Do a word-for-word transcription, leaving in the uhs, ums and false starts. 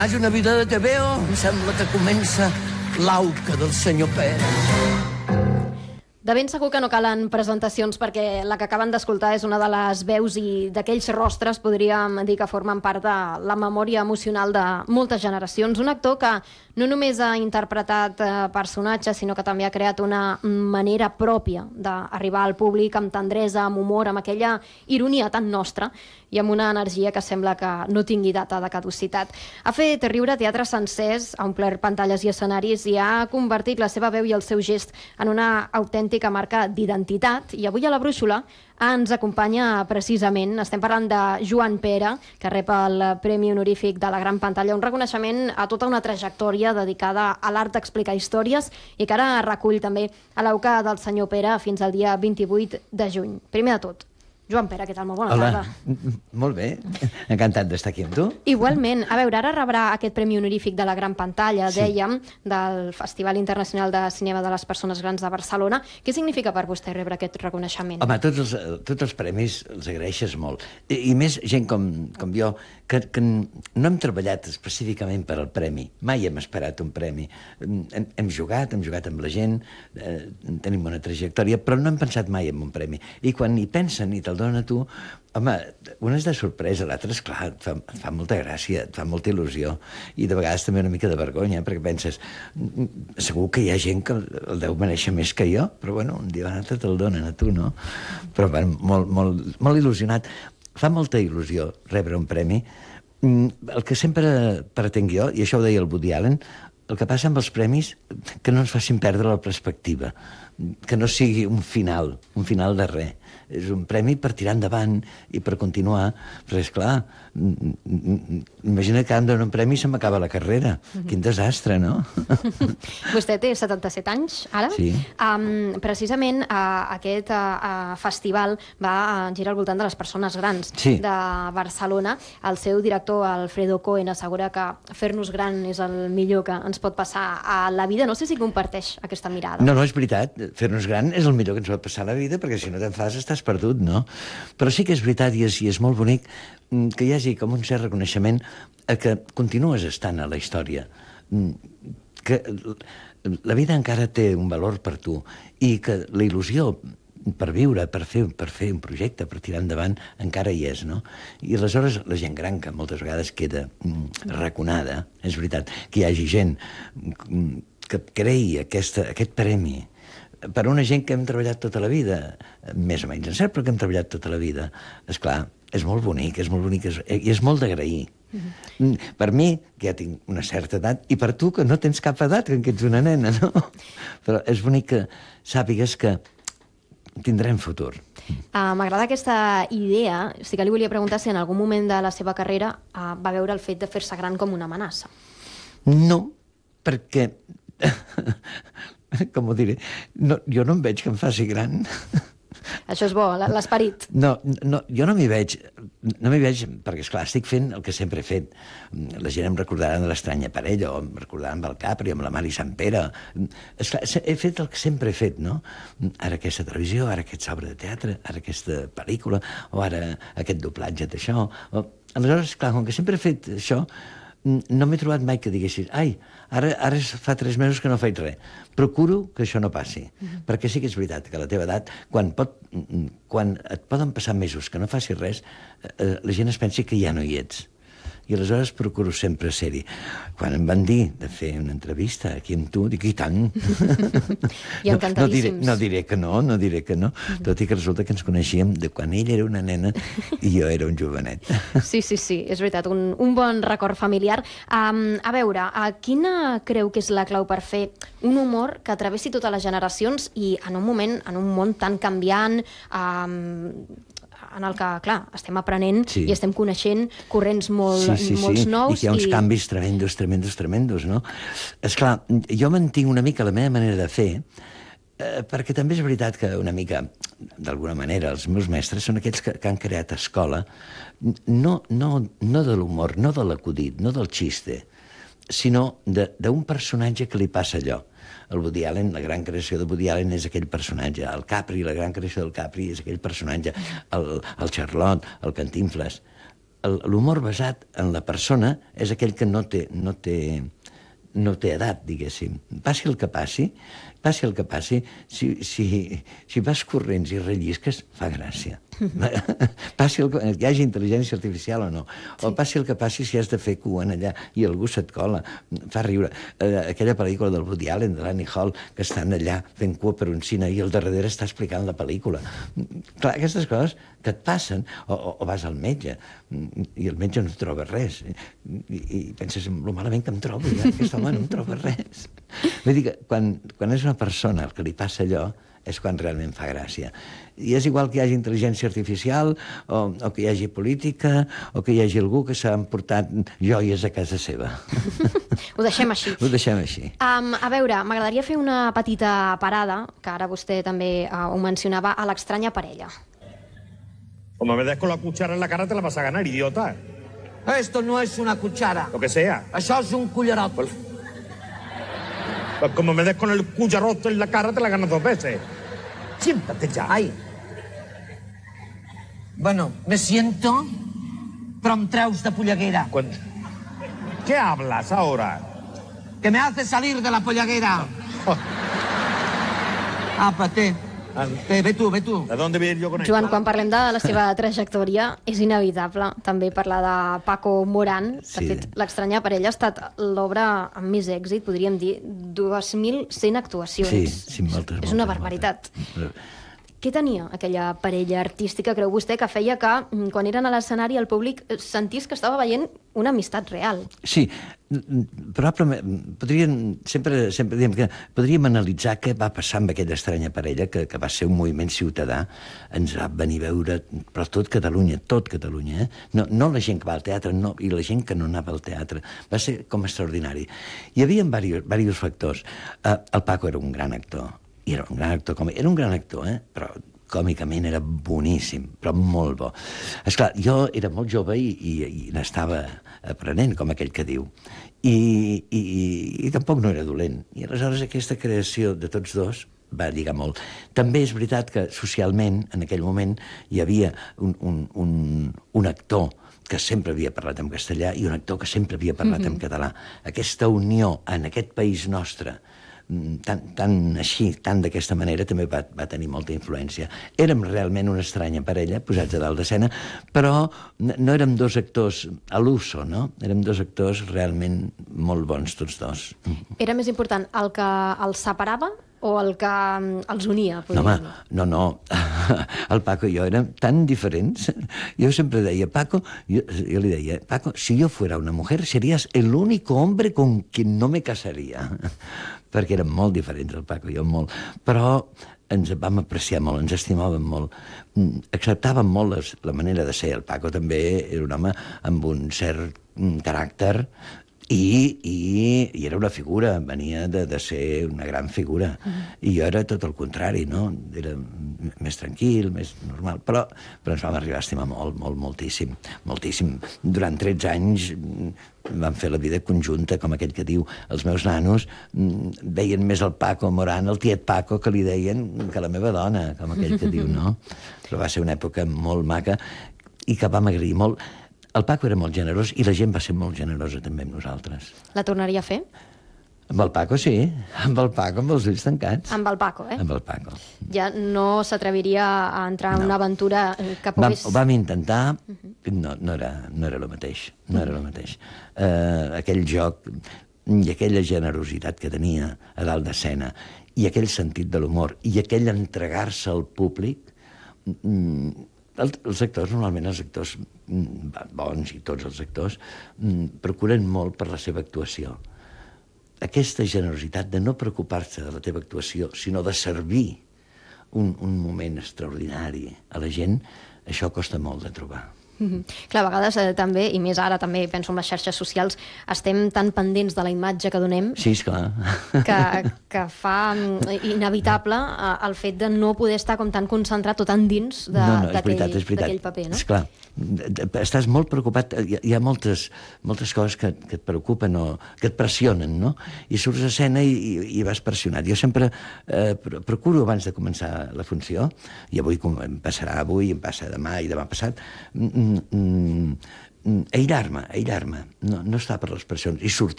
Hagi una vida de T V O, em sembla que comença l'auca del senyor Pere. De ben segur que no calen presentacions perquè la que acaben d'escoltar és una de les veus i d'aquells rostres, podríem dir, que formen part de la memòria emocional de moltes generacions. Un actor que no només ha interpretat personatges, sinó que també ha creat una manera pròpia d'arribar al públic amb tendresa, amb humor, amb aquella ironia tan nostra i amb una energia que sembla que no tingui data de caducitat. Ha fet riure teatres sencers, ha omplert pantalles i escenaris i ha convertit la seva veu i el seu gest en una autèntica marca d'identitat. I avui a la Brúixola ens acompanya precisament, estem parlant de Joan Pera, que rep el Premi Honorífic de la Gran Pantalla, un reconeixement a tota una trajectòria dedicada a l'art d'explicar històries i que ara recull també a l'auca del senyor Pere fins al dia vint-i-vuit de juny. Primer de tot, Joan Pera, què tal? Molt bona Hola. tarda. Molt bé, encantat d'estar aquí amb tu. Igualment. A veure, ara rebrà aquest Premi Honorífic de la Gran Pantalla, Sí. dèiem, del Festival Internacional de Cinema de les Persones Grans de Barcelona. Què significa per vostè rebre aquest reconeixement? Home, tots els, tots els premis els agraeixes molt. I, i més gent com, com jo, que, que no hem treballat específicament per al premi. Mai hem esperat un premi. Hem, hem jugat, hem jugat amb la gent, eh, tenim una trajectòria, però no hem pensat mai en un premi. I quan hi pensen i te'l donen a tu, home, un és de sorpresa, l'altre, esclar, et fa, et fa molta gràcia, et fa molta il·lusió, i de vegades també una mica de vergonya, perquè penses, segur que hi ha gent que el deu mereixer més que jo, però bueno, un dia o l'altre te'l donen a tu, no? Però bueno, molt, molt, molt il·lusionat. Fa molta il·lusió rebre un premi. El que sempre pretenc jo, i això ho deia el Woody Allen, el que passa amb els premis, que no ens facin perdre la perspectiva, que no sigui un final, un final de res. És un premi per tirar endavant i per continuar, però esclar, imagina que em donen un premi i se m'acaba la carrera. Mm-hmm. Quin desastre, no? Vostè té setanta-set anys, ara? Sí. Um, precisament uh, aquest uh, festival va uh, girar al voltant de les persones grans Sí. de Barcelona. El seu director, Alfredo Cohen, assegura que fer-nos gran és el millor que ens pot passar a la vida. No sé si comparteix aquesta mirada. No, no, és veritat. Fer-nos gran és el millor que ens pot passar a la vida, perquè si no te'n fas estàs perdut, no? Però sí que és veritat i és, i és molt bonic que hi hagi com un cert reconeixement a que continues estant a la història, que la vida encara té un valor per tu i que la il·lusió per viure, per fer, per fer un projecte, per tirar endavant, encara hi és, no? I aleshores la gent gran, que moltes vegades queda raconada, és veritat, que hi hagi gent que creï aquesta, aquest premi per una gent que hem treballat tota la vida, més o menys encert, però que hem treballat tota la vida. Esclar, és molt bonic, és molt bonic, és, i és molt d'agrair. Mm-hmm. Per mi, que ja tinc una certa edat, i per tu, que no tens cap edat, que ets una nena, no? Però és bonic que sàpigues que tindrem futur. Uh, M'agrada aquesta idea. Sí que li volia preguntar si en algun moment de la seva carrera uh, va veure el fet de fer-se gran com una amenaça. No, perquè... com ho diré? No, jo no em veig que em faci gran. Això és bo, l'esperit. No, no, jo no m'hi veig, no m'hi veig, perquè, esclar, estic fent el que sempre he fet. La gent em recordarà de l'Estranya Parella, o em recordarà amb el Capri, amb la Mari Sant Pere. Esclar, he fet el que sempre he fet, no? Ara aquesta televisió, ara aquesta obra de teatre, ara aquesta pel·lícula, o ara aquest doblatge d'això. Aleshores, clar, com que sempre he fet això, no m'he trobat mai que diguessis ai, ara, ara fa tres mesos que no faig res. Procuro que això no passi. Mm-hmm. Perquè sí que és veritat que a la teva edat, quan, pot, quan et poden passar mesos que no facis res, eh, la gent es pensi que ja no hi ets. I aleshores procuro sempre ser-hi. Quan em van dir de fer una entrevista aquí amb tu, dic, i tant. I encantadíssims. No, no, diré, no diré que no, no diré que no, mm-hmm. Tot i que resulta que ens coneixíem de quan ell era una nena i jo era un jovenet. Sí, sí, sí, és veritat, un, un bon record familiar. Um, a veure, uh, quina creu que és la clau per fer un humor que travessi totes les generacions i en un moment, en un món tan canviant, um, en el que, clar, estem aprenent sí. I estem coneixent corrents molt, sí, sí, molts sí. nous. I que hi ha uns i... canvis tremendos, tremendos, tremendos, no? Esclar, jo mantinc una mica la meva manera de fer, eh, perquè també és veritat que una mica, d'alguna manera, els meus mestres són aquells que, que han creat escola, no, no, no de l'humor, no de l'acudit, no del xiste, sinó d'un personatge que li passa allò. El Woody Allen, la gran creació de Woody Allen és aquell personatge. El Capri, la gran creació del Capri és aquell personatge. El, el Charlot, el Cantinflas. l'humor basat en la persona és aquell que no té, no té, no té edat, diguéssim. Passi el que passi, passi el que passi, si, si, si vas corrents i rellisques, fa gràcia. Passi el que hi hagi intel·ligència artificial o no. O passi el que passi si has de fer cua en allà i algú se't cola. Fa riure. Eh, aquella pel·lícula del Woody Allen, de l'Annie Hall, que estan allà fent cua per un cine i al darrere està explicant la pel·lícula. Clar, aquestes coses que et passen, o, o, o vas al metge i el metge no et troba res i, i penses, lo malament que em trobo ja, aquest home no em troba res. Vull dir que quan, quan és una persona el que li passa allò és quan realment fa gràcia. I és igual que hi hagi intel·ligència artificial o, o que hi hagi política o que hi hagi algú que s'ha emportat joies a casa seva. Ho deixem així. Ho deixem així. Um, a veure, m'agradaria fer una petita parada, que ara vostè també uh, ho mencionava, a l'estranya parella. Como me des con la cuchara en la cara te la vas a ganar, idiota. Esto no es una cuchara. Lo que sea. Això és un cullerot. Pues, pues como me des con el cucharote en la cara te la ganas dos veces. Siéntate ya. Ai. Bueno, me siento, però em treus de polleguera. Cuando... ¿Qué hablas ahora? Que me hace salir de la polleguera. Apa, té. Té, ve tu, ve tu. ¿De dónde voy a ir yo con Joan, esto? quan parlem de la seva trajectòria, és inevitable també parlar de Paco Morán. De Sí. fet, l'estranya parella ha estat l'obra amb més èxit, podríem dir, dos mil cent actuacions. Sí, sí, moltes, És una moltes, barbaritat. moltes. Què tenia aquella parella artística, creu vostè, que feia que, mm, quan eren a l'escenari, el públic eh, sentís que estava veient una amistat real? Sí, probablement, podrien, sempre, sempre diem que podríem analitzar què va passar amb aquella estranya parella, que, que va ser un moviment ciutadà, ens va venir a veure, però tot Catalunya, tot Catalunya, eh? no, no la gent que va al teatre, no, i la gent que no anava al teatre, va ser com extraordinari. Hi havia diversos, diversos factors. Uh, el Paco era un gran actor, i era un gran actor còmic, era un gran actor, eh? Però còmicament era boníssim, però molt bo. Esclar, jo era molt jove i, i, i n'estava aprenent, com aquell que diu, i, i, i tampoc no era dolent. I aleshores aquesta creació de tots dos va lligar molt. També és veritat que socialment, en aquell moment, hi havia un, un, un, un actor que sempre havia parlat en castellà i un actor que sempre havia parlat mm-hmm. en català. Aquesta unió en aquest país nostre, tan, tan així, tan d'aquesta manera, també va, va tenir molta influència. Érem realment una estranya parella, posats a dalt d'escena, però no érem dos actors a l'uso, no? Érem dos actors realment molt bons, tots dos. Era més important el que els separava o el que els unia? No, home, no, no. El Paco i jo érem tan diferents. Jo sempre deia, Paco, jo, jo li deia, Paco, si yo fuera una mujer, serías el único hombre con quien no me casaría. Perquè érem molt diferents, el Paco i jo, molt. Però ens vam apreciar molt, ens estimàvem molt. Acceptàvem molt les, la manera de ser. El Paco també era un home amb un cert caràcter i, i, i era una figura, venia de, de ser una gran figura. Uh-huh. I jo era tot el contrari, no? Era més tranquil, més normal, però, però ens vam arribar a estimar molt, molt, moltíssim, moltíssim. Durant tretze anys vam fer la vida conjunta, com aquell que diu, els meus nanos veien més el Paco Morán, el tiet Paco, que li deien que la meva dona, com aquell que diu, no? Però va ser una època molt maca i que vam agrair molt. El Paco era molt generós i la gent va ser molt generosa també amb nosaltres. La tornaria a fer? Amb el Paco, sí. Amb el Paco, amb els ulls tancats. Amb el Paco, eh? Amb el Paco. Ja no s'atreviria a entrar en No. una aventura que Vam, pogués... ho vam intentar, no, no, era, no era el mateix. No era el mateix. Uh, aquell joc i aquella generositat que tenia a dalt d'escena i aquell sentit de l'humor i aquell entregar-se al públic... Mm, El, els actors, normalment els actors bons i tots els actors procuren molt per la seva actuació. Aquesta generositat de no preocupar-se de la teva actuació, sinó de servir un, un moment extraordinari a la gent, això costa molt de trobar. Mm-hmm. Clar, a vegades eh, també, i més ara també penso en les xarxes socials, estem tan pendents de la imatge que donem Sí, esclar. que, que fa inevitable eh, el fet de no poder estar com tan concentrat o tan dins de, No, no, és d'aquell, veritat, és veritat. d'aquell paper, no? Esclar, estàs molt preocupat, hi ha, hi ha moltes, moltes coses que, que et preocupen o que et pressionen, no? I surts a escena i, i, i vas pressionat. Jo sempre eh, procuro abans de començar la funció, i avui com em passarà avui, em passa demà i demà passat, mm, mm, aïllar-me, aïllar-me, no, no estar per les persones, i sortir